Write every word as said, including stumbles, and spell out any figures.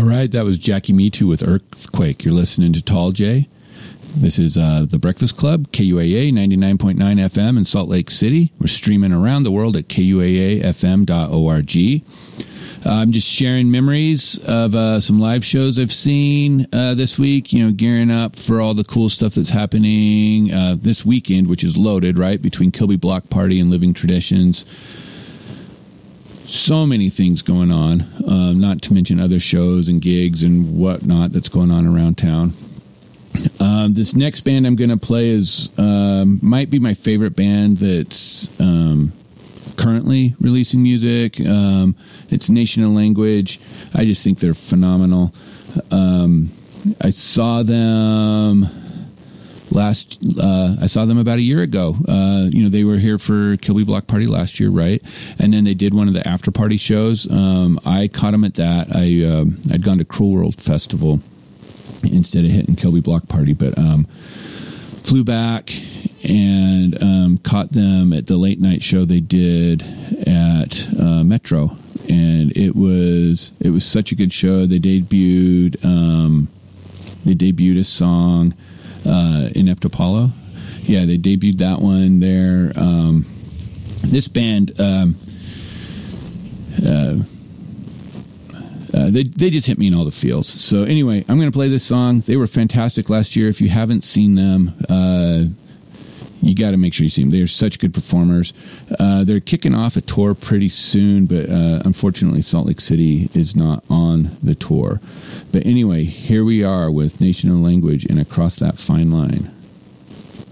right, that was Jackie Me Too with Earthquake. You're listening to Tall J. This is uh, The Breakfast Club, K U A A ninety-nine point nine F M in Salt Lake City. We're streaming around the world at K U A A F M dot org. Uh, I'm just sharing memories of uh, some live shows I've seen uh, this week, you know, gearing up for all the cool stuff that's happening uh, this weekend, which is loaded, right, between Kilby Block Party and Living Traditions. So many things going on, um, not to mention other shows and gigs and whatnot that's going on around town. Um, this next band I'm going to play is um, might be my favorite band that's um, currently releasing music. Um, it's Nation and Language. I just think they're phenomenal. Um, I saw them last. Uh, I saw them about a year ago. Uh, you know, they were here for Kilby Block Party last year, right? And then they did one of the after party shows. Um, I caught them at that. I um, I'd gone to Cruel World Festival instead of hitting Kilby Block Party, but um, flew back and um, caught them at the late night show they did at uh, Metro, and it was it was such a good show. They debuted um, they debuted a song, uh, Inept Apollo. Yeah, they debuted that one there. Um, this band. Um, uh, Uh, they they just hit me in all the feels. So anyway, I'm going to play this song. They were fantastic last year. If you haven't seen them, uh, you got to make sure you see them. They're such good performers. Uh, they're kicking off a tour pretty soon, but uh, unfortunately Salt Lake City is not on the tour. But anyway, here we are with Nation and Language and Across That Fine Line.